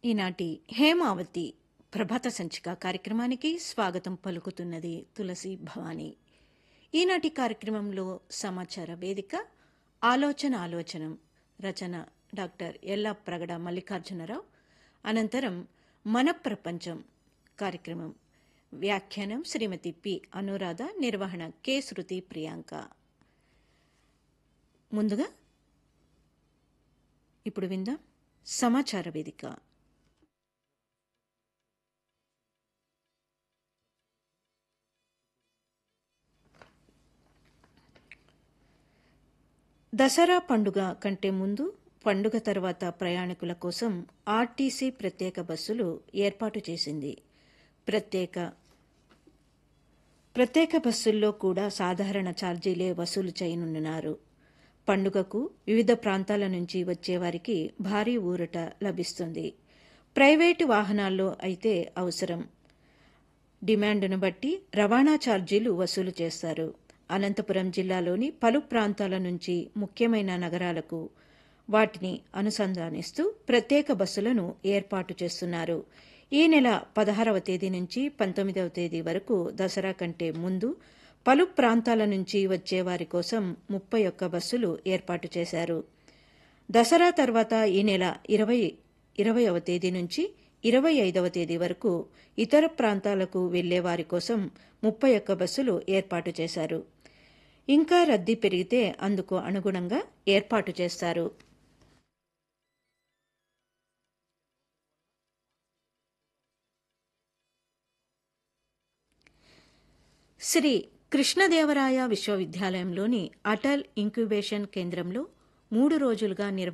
ఈనాటి హేమావతి ప్రభాత సంచిక కార్యక్రమానికి స్వాగతం పలుకుతున్నది తులసి భవాని. ఈనాటి కార్యక్రమంలో సమాచార వేదిక ఆలోచనం రచన డాక్టర్ ఎల్లా ప్రగడ మల్లికార్జునరావు. అనంతరం మన ప్రపంచం కార్యక్రమం వ్యాఖ్యానం శ్రీమతి పి అనురాధ, నిర్వహణ కె శృతి ప్రియాంక. ముందుగా ఇప్పుడు విందాం సమాచార వేదిక. దసరా పండుగ కంటే ముందు, పండుగ తర్వాత ప్రయాణికుల కోసం ఆర్టీసీ ప్రత్యేక బస్సులు ఏర్పాటు చేసింది. ప్రత్యేక బస్సుల్లో కూడా సాధారణ ఛార్జీలే వసూలు చేయనున్నారు. పండుగకు వివిధ ప్రాంతాల నుంచి వచ్చేవారికి భారీ ఊరట లభిస్తుంది. ప్రైవేటు వాహనాల్లో అయితే అవసరం, డిమాండ్ను బట్టి రవాణా ఛార్జీలు వసూలు చేస్తారు. అనంతపురం జిల్లాలోని పలు ప్రాంతాల నుంచి ముఖ్యమైన నగరాలకు వాటిని అనుసంధానిస్తూ ప్రత్యేక బస్సులను ఏర్పాటు చేస్తున్నారు. ఈ నెల 16వ తేదీ నుంచి 19వ తేదీ వరకు దసరా కంటే ముందు పలు ప్రాంతాల నుంచి వచ్చేవారి కోసం 31 బస్సులు ఏర్పాటు చేశారు. దసరా తర్వాత ఈ నెల 20వ తేదీ నుంచి 25వ తేదీ వరకు ఇతర ప్రాంతాలకు వెళ్లే వారి కోసం 31 బస్సులు ఏర్పాటు చేశారు. ఇంకా రద్దీ పెరిగితే అందుకు అనుగుణంగా ఏర్పాటు చేస్తారు. శ్రీ కృష్ణదేవరాయ విశ్వవిద్యాలయంలోని అటల్ ఇంక్యుబేషన్ కేంద్రంలో 3 రోజులుగా